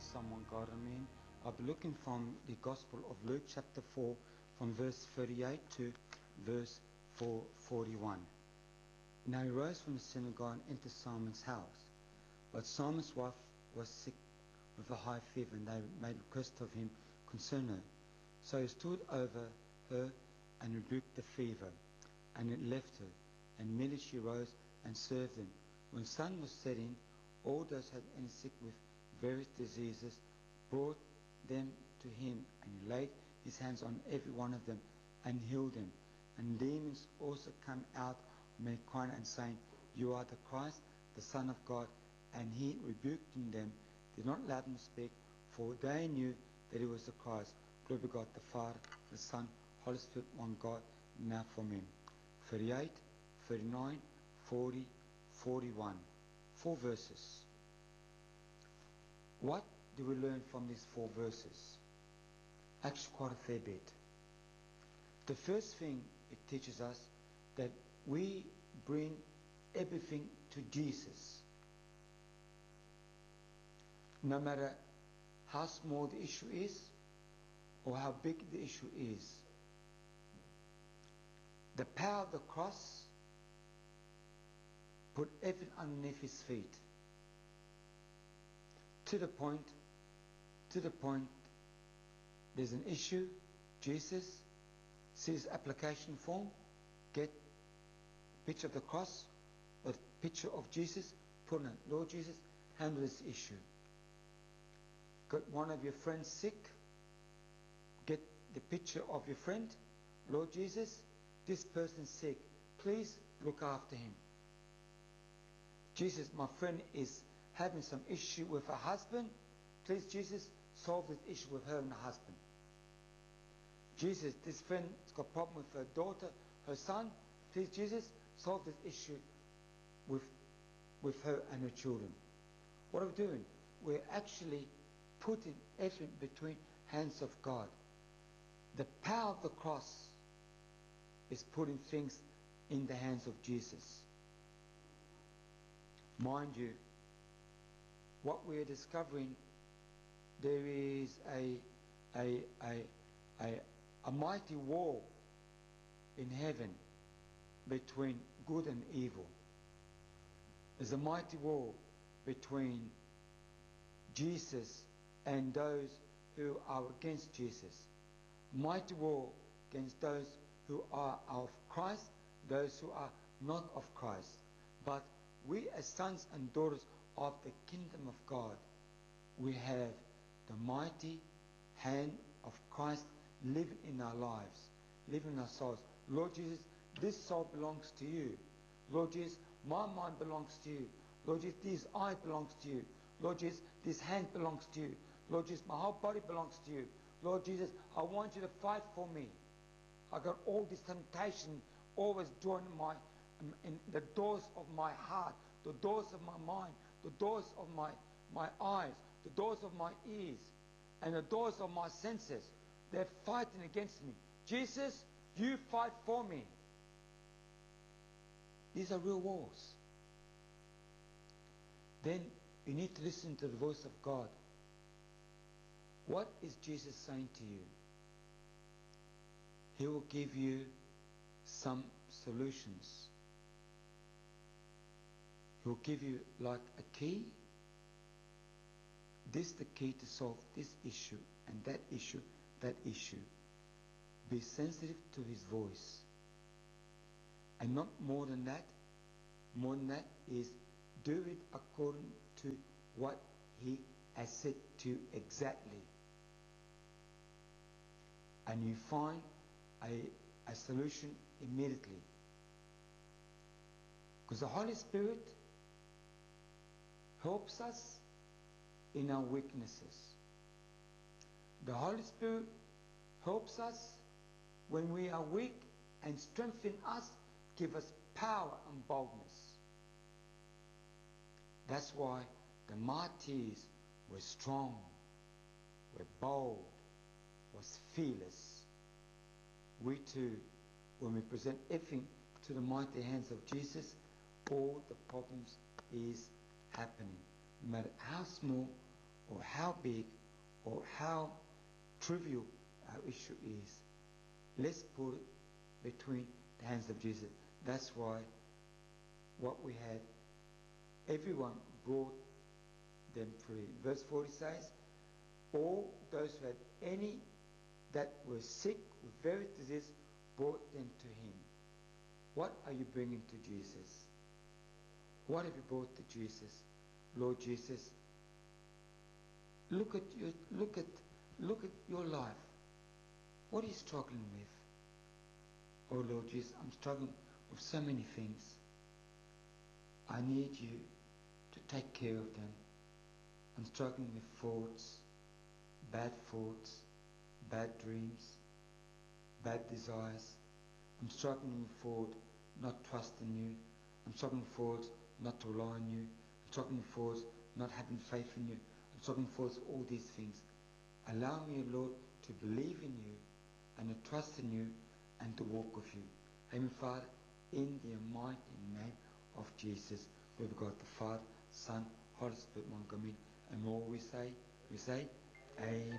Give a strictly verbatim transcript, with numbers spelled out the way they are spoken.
someone, God, amen. I'll be looking from the Gospel of Luke chapter four, from verse thirty-eight to verse four forty-one. Now he rose from the synagogue and entered Simon's house. But Simon's wife was sick with a high fever, and they made request of him concerning her. So he stood over her and rebuked the fever, and it left her, and immediately she rose and served them. When sun was setting, all those who had any sick with various diseases brought them to him, and he laid his hands on every one of them and healed them. And demons also come out of many, crying and saying, You are the Christ, the Son of God. And he, rebuking them, did not allow them to speak, for they knew that he was the Christ. Glory to God the Father, the Son, Holy Spirit, one God, now from him. thirty-eight, thirty-nine, forty, forty-one. Four verses. What do we learn from these four verses? Actually quite a fair bit. The first thing it teaches us that we bring everything to Jesus. No matter how small the issue is or how big the issue is. The power of the cross put everything underneath his feet. To the point, to the point, there's an issue, Jesus sees application form, get picture of the cross, a picture of Jesus, put on Lord Jesus, handle this issue. Got one of your friends sick, get the picture of your friend, Lord Jesus, this person's sick, please look after him. Jesus, my friend is having some issue with her husband, please Jesus, solve this issue with her and her husband. Jesus, this friend has got a problem with her daughter, her son, please Jesus, solve this issue with, with her and her children. What are we doing? We're actually putting everything between hands of God. The power of the cross is putting things in the hands of Jesus. Mind you, what we are discovering, there is a a a a, a mighty war in heaven between good and evil. There's a mighty war between Jesus and those who are against Jesus. Mighty war against those who are of Christ, those who are not of Christ. But we as sons and daughters of the kingdom of God, we have the mighty hand of Christ living in our lives, living in our souls. Lord Jesus, this soul belongs to you. Lord Jesus, my mind belongs to you. Lord Jesus, these eyes belongs to you. Lord Jesus, this hand belongs to you. Lord Jesus, my whole body belongs to you. Lord Jesus, I want you to fight for me. I got all this temptation always drawing my in the doors of my heart, the doors of my mind, the doors of my, my eyes, the doors of my ears, and the doors of my senses. They're fighting against me. Jesus, you fight for me. These are real wars. Then you need to listen to the voice of God. What is Jesus saying to you? He will give you some solutions. He will give you like a key. This is the key to solve this issue and that issue, that issue. Be sensitive to his voice. And not more than that. More than that is do it according to what he has said to you exactly. And you find a, a solution immediately. Because the Holy Spirit helps us in our weaknesses. The Holy Spirit helps us when we are weak and strengthens us, give us power and boldness. That's why the martyrs were strong, were bold, was fearless. We too, when we present everything to the mighty hands of Jesus, all the problems is happening. No matter how small or how big or how trivial our issue is, let's put it between the hands of Jesus. That's why what we had, everyone brought them free. Verse forty says, all those who had any that were sick with various diseases brought them to him. What are you bringing to Jesus? What have you brought to Jesus? Lord Jesus, look at your, look at, look at your life. What are you struggling with? Oh Lord Jesus, I'm struggling with so many things. I need you to take care of them. I'm struggling with thoughts, bad thoughts, bad dreams, bad desires. I'm struggling with thought, not trusting you. I'm struggling with thoughts, not to rely on you. I'm struggling with thoughts, not having faith in you. I'm struggling with thoughts, all these things. Allow me, Lord, to believe in you and to trust in you and to walk with you. Amen, Father, in the mighty name of Jesus, we've got the Father, Son, Holy Spirit, one come in. And all we say, we say, Amen.